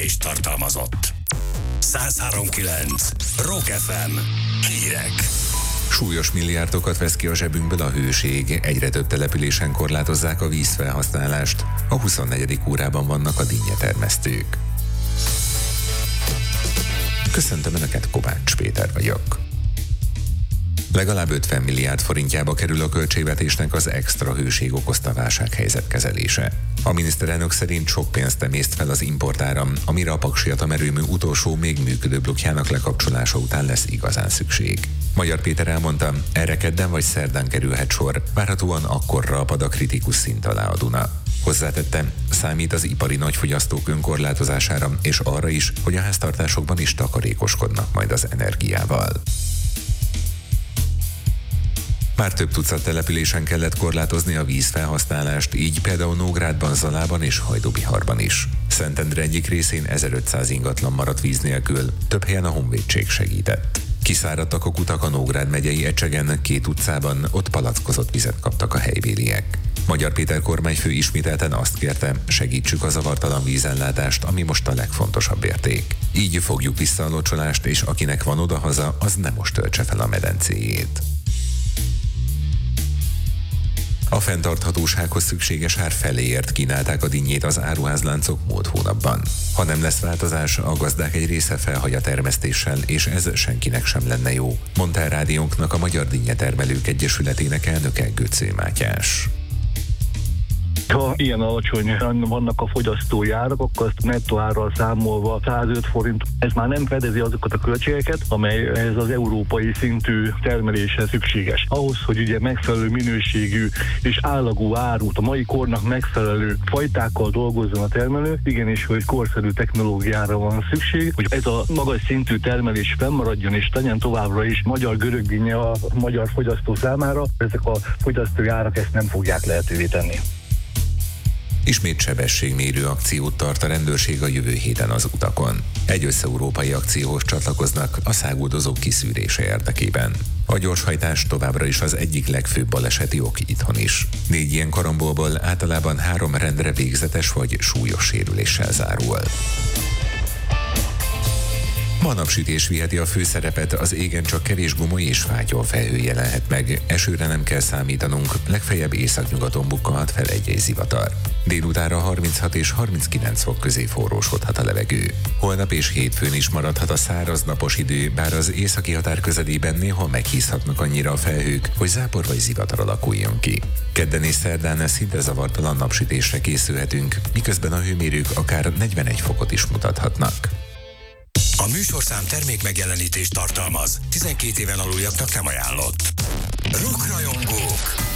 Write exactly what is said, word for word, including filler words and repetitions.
megjelenítést tartalmazott. száz három kilenc Rock ef em hírek. Súlyos milliárdokat vesz ki a zsebünkből a hőség, egyre több településen korlátozzák a vízfelhasználást, a huszonnegyedik órában vannak a dinnyetermesztők. Köszöntöm Önöket, Kovács Péter vagyok. Legalább ötven milliárd forintjába kerül a költségvetésnek az extra hőség okozta válsághelyzet kezelése. A miniszterelnök szerint sok pénzt emészt fel az importáram, amire a Paksi-atomerőmű utolsó még működő blokkjának lekapcsolása után lesz igazán szükség. Magyar Péter elmondta, erre kedden vagy szerdán kerülhet sor, várhatóan akkorra apad a kritikus szint alá a Duna. Hozzátette, számít az ipari nagyfogyasztók önkorlátozására és arra is, hogy a háztartásokban is takarékoskodnak majd az energiával. Már több tucat településen kellett korlátozni a vízfelhasználást, így például Nógrádban, Zalában és Hajdúbiharban is. Szentendre egyik részén ezerötszáz ingatlan maradt víz nélkül, több helyen a honvédség segített. Kiszáradtak a kutak a Nógrád megyei Ecsegen, két utcában, ott palackozott vizet kaptak a helybéliek. Magyar Péter kormányfő ismételten azt kérte, segítsük a zavartalan vízellátást, ami most a legfontosabb érték. Így fogjuk vissza a locsolást, és akinek van odahaza, az nem most töltse fel a medencéjét. A fenntarthatósághoz szükséges ár feléért kínálták a dinnyét az áruházláncok múlt hónapban. Ha nem lesz változás, a gazdák egy része felhagy a termesztéssel, és ez senkinek sem lenne jó, mondta el rádiónknak a Magyar Dinnyetermelők Egyesületének elnöke, Götző Mátyás. Ha ilyen alacsony vannak a fogyasztói árak, akkor azt nettó árral számolva százöt forint, ez már nem fedezi azokat a költségeket, amely ez az európai szintű termeléshez szükséges. Ahhoz, hogy ugye megfelelő minőségű és állagú árut, a mai kornak megfelelő fajtákkal dolgozzon a termelő, igenis, hogy korszerű technológiára van szükség, hogy ez a magas szintű termelés fennmaradjon és legyen továbbra is magyar görögdinnye a magyar fogyasztó számára, ezek a fogyasztói árak ezt nem fogják lehetővé tenni. Ismét sebességmérő akciót tart a rendőrség a jövő héten az utakon. Egy összeurópai akcióhoz csatlakoznak a száguldozók kiszűrése érdekében. A gyorshajtás továbbra is az egyik legfőbb baleseti ok itthon is. Négy ilyen karambolból általában három rendre végzetes vagy súlyos sérüléssel zárul. Ma napsütés viheti a főszerepet, az égen csak kevés gomoly és fátyol felhő jelenhet meg, esőre nem kell számítanunk, legfeljebb északnyugaton bukkanhat fel egy-egy zivatar. Délutánra harminchat és harminckilenc fok közé forrósodhat a levegő. Holnap és hétfőn is maradhat a száraz napos idő, bár az északi határ közelében néha meghízhatnak annyira a felhők, hogy zápor vagy zivatar alakuljon ki. Kedden és szerdán szinte zavartalan napsütésre készülhetünk, miközben a hőmérők akár negyvenegy fokot is mutathatnak. A műsorszám termék megjelenítést tartalmaz. tizenkét éven aluljaknak nem ajánlott. Rockrajongók,